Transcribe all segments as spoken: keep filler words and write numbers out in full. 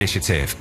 Initiative.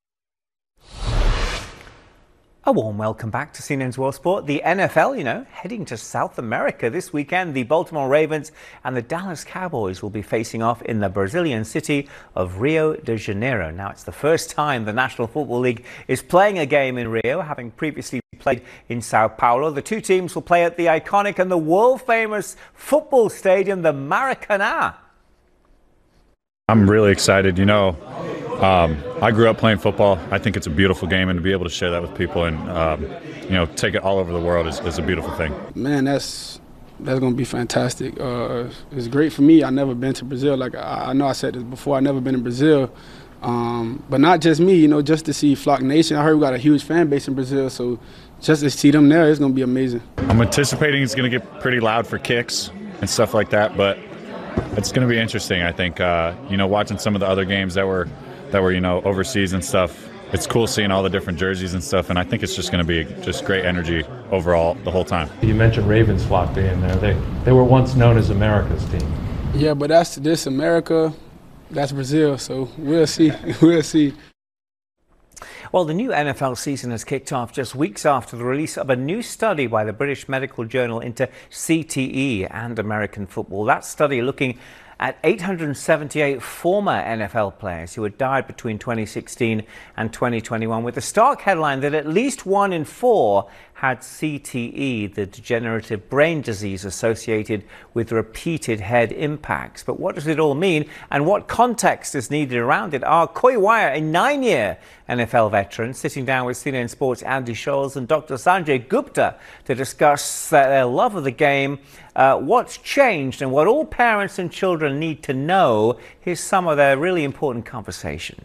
A warm welcome back to C N N's World Sport. The N F L, you know, heading to South America this weekend. The Baltimore Ravens and the Dallas Cowboys will be facing off in the Brazilian city of Rio de Janeiro. Now, it's the first time the National Football League is playing a game in Rio, having previously played in Sao Paulo. The two teams will play at the iconic and the world-famous football stadium, the Maracanã. I'm really excited. You know, um, I grew up playing football. I think it's a beautiful game, and to be able to share that with people and, um, you know, take it all over the world is, is a beautiful thing. Man, that's that's going to be fantastic. Uh, it's great for me. I've never been to Brazil. Like, I, I know I said this before, I've never been in Brazil. Um, but not just me, you know, just to see Flock Nation. I heard we got a huge fan base in Brazil, so just to see them there, it's going to be amazing. I'm anticipating it's going to get pretty loud for kicks and stuff like that, but it's going to be interesting, I think. Uh, you know, watching some of the other games that were, that were, you know, overseas and stuff, it's cool seeing all the different jerseys and stuff, and I think it's just going to be just great energy overall the whole time. You mentioned Ravens Flock being there. They, they were once known as America's team. Yeah, but that's this America, that's Brazil, so we'll see. We'll see. Well, the new N F L season has kicked off just weeks after the release of a new study by the British Medical Journal into C T E and American football. That study looking at eight hundred seventy-eight former N F L players who had died between twenty sixteen and twenty twenty-one, with the stark headline that at least one in four had C T E, the degenerative brain disease associated with repeated head impacts. But what does it all mean, and what context is needed around it? Our Koi Wire, a nine-year N F L veteran, sitting down with C N N Sports' Andy Scholes and Doctor Sanjay Gupta to discuss their love of the game, uh, what's changed, and what all parents and children need to know. Here's some of their really important conversation.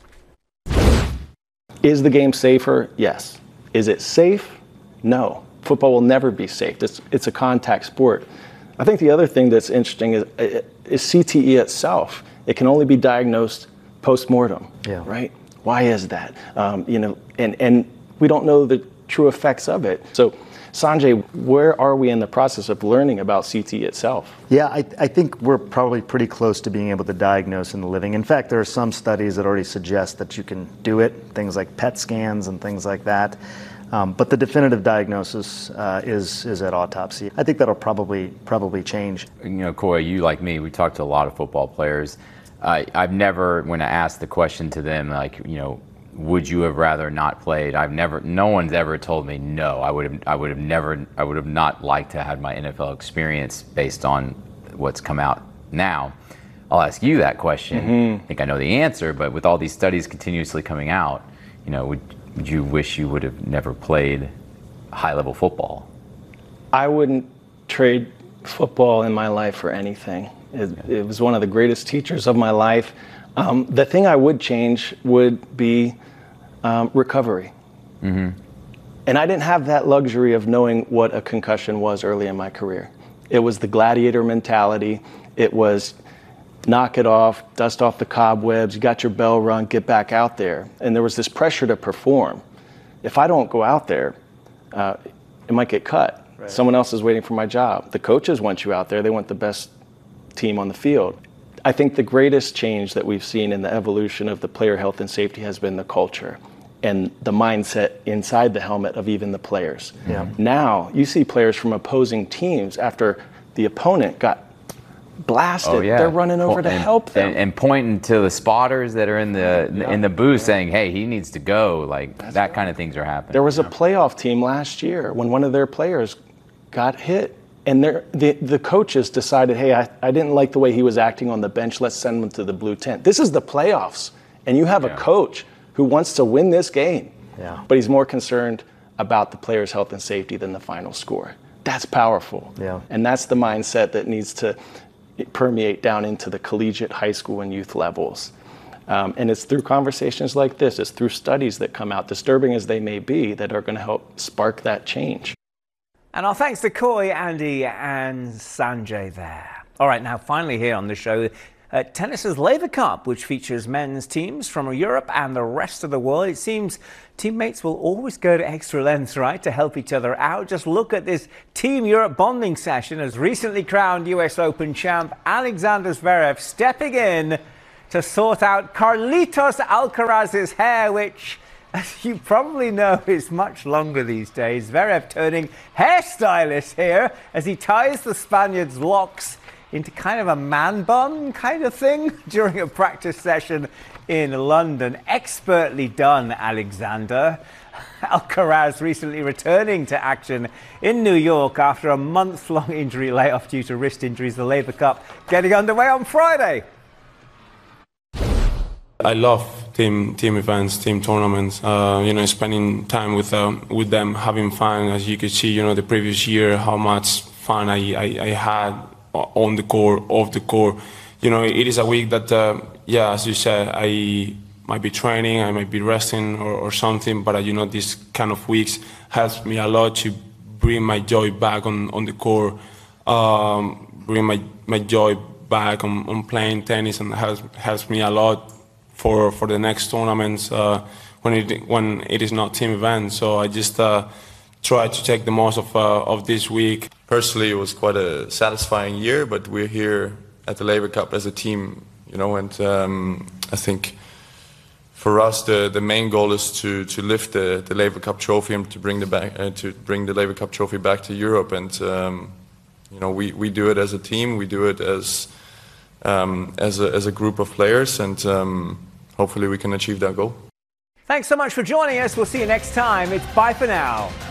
Is the game safer? Yes. Is it safe? No. Football will never be safe. It's, it's a contact sport. I think the other thing that's interesting is, is C T E itself. It can only be diagnosed post-mortem, yeah. Right? Why is that? Um, you know, and, and we don't know the true effects of it. So, Sanjay, where are we in the process of learning about C T E itself? Yeah, I, I think we're probably pretty close to being able to diagnose in the living. In fact, there are some studies that already suggest that you can do it, things like P E T scans and things like that. Um, but the definitive diagnosis uh, is is at autopsy. I think that'll probably probably change. You know, Koi, you like me, we talked to a lot of football players. Uh, I've never, when I asked the question to them, like, you know, would you have rather not played? I've never, no one's ever told me no. I would have, I would have never, I would have not liked to have my N F L experience based on what's come out now. I'll ask you that question. Mm-hmm. I think I know the answer, but with all these studies continuously coming out, you know, would, would you wish you would have never played high-level football? I wouldn't trade football in my life for anything. It, it was one of the greatest teachers of my life. Um, the thing I would change would be um, recovery. Mm-hmm. And I didn't have that luxury of knowing what a concussion was early in my career. It was the gladiator mentality. It was knock it off, dust off the cobwebs, you got your bell rung, get back out there. And there was this pressure to perform. If I don't go out there, uh, it might get cut. Right. Someone else is waiting for my job. The coaches want you out there. They want the best team on the field. I think the greatest change that we've seen in the evolution of the player health and safety has been the culture and the mindset inside the helmet of even the players. Yeah. Now, you see players from opposing teams after the opponent got blasted, oh, yeah. They're running over to and, help them. And, and pointing to the spotters that are in the yeah. in the booth saying, hey, he needs to go. Like, That's that right. kind of things are happening. There was a playoff team last year when one of their players got hit. And the, the coaches decided, hey, I, I didn't like the way he was acting on the bench. Let's send him to the blue tent. This is the playoffs. And you have yeah. a coach who wants to win this game. Yeah. But he's more concerned about the players' health and safety than the final score. That's powerful. Yeah. And that's the mindset that needs to permeate down into the collegiate, high school, and youth levels. Um, and it's through conversations like this, it's through studies that come out, disturbing as they may be, that are going to help spark that change. And our thanks to Koi, Andy, and Sanjay there. All right, now finally here on the show, uh, tennis's Laver Cup, which features men's teams from Europe and the rest of the world. It seems teammates will always go to extra lengths, right, to help each other out. Just look at this Team Europe bonding session as recently crowned U S Open champ Alexander Zverev stepping in to sort out Carlitos Alcaraz's hair, which, as you probably know, is much longer these days. Zverev turning hairstylist here as he ties the Spaniard's locks into kind of a man bun kind of thing during a practice session in London. Expertly done, Alexander. Alcaraz recently returning to action in New York after a month-long injury layoff due to wrist injuries. The Laver Cup getting underway on Friday. I love team team events, team tournaments. Uh, you know, spending time with uh, with them, having fun. As you could see, you know, the previous year, how much fun I, I, I had on the court, off the court. You know, it is a week that, uh, yeah, as you said, I might be training, I might be resting or, or something, but uh, you know, this kind of weeks helps me a lot to bring my joy back on, on the court, um, bring my, my joy back on, on playing tennis, and helps, helps me a lot for, for the next tournaments uh, when, it, when it is not team events. So I just uh, try to take the most of, uh, of this week. Personally, it was quite a satisfying year, but we're here at the Laver Cup as a team, you know, and um, I think for us the, the main goal is to, to lift the, the Laver Cup trophy and to bring the back uh, to bring the Laver Cup trophy back to Europe. And um, you know, we, we do it as a team, we do it as um, as a as a group of players, and um, hopefully we can achieve that goal. Thanks so much for joining us. We'll see you next time. It's bye for now.